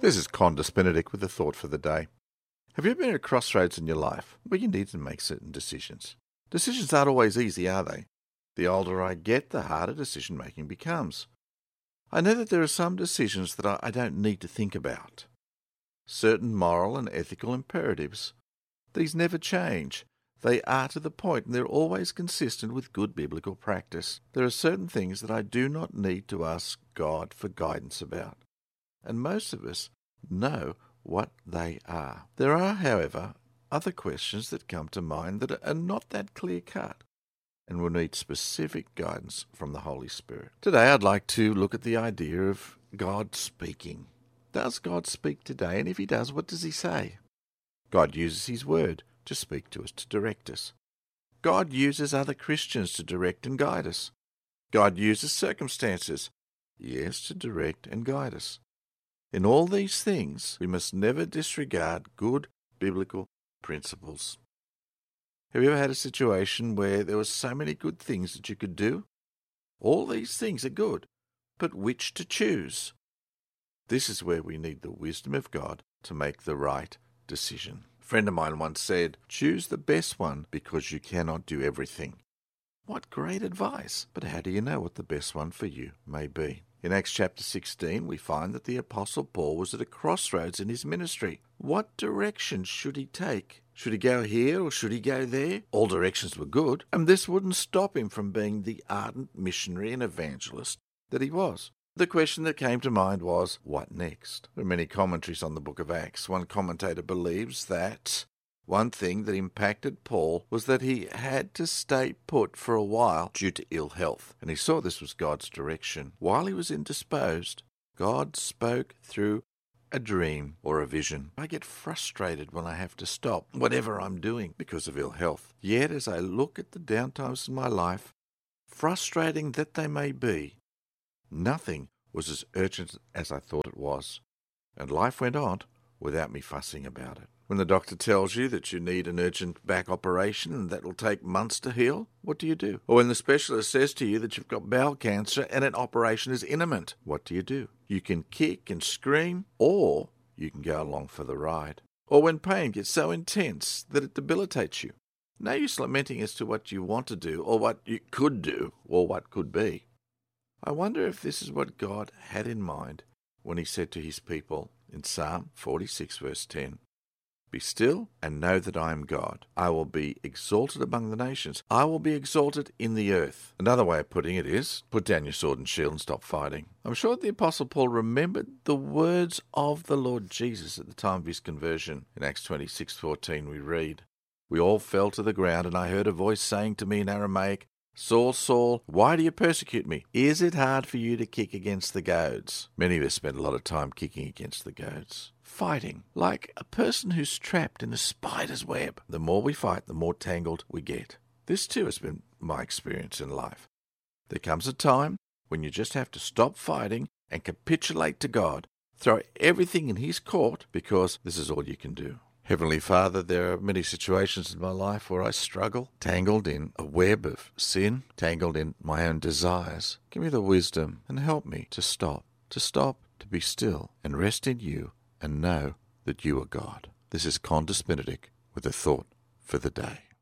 This is Condis Benedict with a thought for the day. Have you ever been at a crossroads in your life where you need to make certain decisions? Decisions aren't always easy, are they? The older I get, the harder decision-making becomes. I know that there are some decisions that I don't need to think about. Certain moral and ethical imperatives. These never change. They are to the point, and they're always consistent with good biblical practice. There are certain things that I do not need to ask God for guidance about, and most of us know what they are. There are, however, other questions that come to mind that are not that clear-cut and will need specific guidance from the Holy Spirit. Today I'd like to look at the idea of God speaking. Does God speak today? And if he does, what does he say? God uses his word to speak to us, to direct us. God uses other Christians to direct and guide us. God uses circumstances, yes, to direct and guide us. In all these things, we must never disregard good biblical principles. Have you ever had a situation where there were so many good things that you could do? All these things are good, but which to choose? This is where we need the wisdom of God to make the right decision. A friend of mine once said, "Choose the best one because you cannot do everything." What great advice! But how do you know what the best one for you may be? In Acts chapter 16, we find that the Apostle Paul was at a crossroads in his ministry. What direction should he take? Should he go here or should he go there? All directions were good, and this wouldn't stop him from being the ardent missionary and evangelist that he was. The question that came to mind was, what next? There are many commentaries on the book of Acts. One commentator believes that one thing that impacted Paul was that he had to stay put for a while due to ill health, and he saw this was God's direction. While he was indisposed, God spoke through a dream or a vision. I get frustrated when I have to stop whatever I'm doing because of ill health. Yet as I look at the downtimes in my life, frustrating that they may be, nothing was as urgent as I thought it was, and life went on without me fussing about it. When the doctor tells you that you need an urgent back operation and that will take months to heal, what do you do? Or when the specialist says to you that you've got bowel cancer and an operation is imminent, what do? You can kick and scream, or you can go along for the ride. Or when pain gets so intense that it debilitates you, no use lamenting as to what you want to do, or what you could do, or what could be. I wonder if this is what God had in mind when he said to his people in Psalm 46 verse 10, "Be still and know that I am God. I will be exalted among the nations. I will be exalted in the earth." Another way of putting it is, put down your sword and shield and stop fighting. I'm sure the Apostle Paul remembered the words of the Lord Jesus at the time of his conversion. In Acts 26:14 we read, "We all fell to the ground, and I heard a voice saying to me in Aramaic, 'Saul, Saul, why do you persecute me? Is it hard for you to kick against the goads?'" Many of us spend a lot of time kicking against the goads. Fighting, like a person who's trapped in a spider's web. The more we fight, the more tangled we get. This too has been my experience in life. There comes a time when you just have to stop fighting and capitulate to God. Throw everything in his court because this is all you can do. Heavenly Father, there are many situations in my life where I struggle, tangled in a web of sin, tangled in my own desires. Give me the wisdom and help me to stop, to be still and rest in you and know that you are God. This is Condis Benedict with a thought for the day.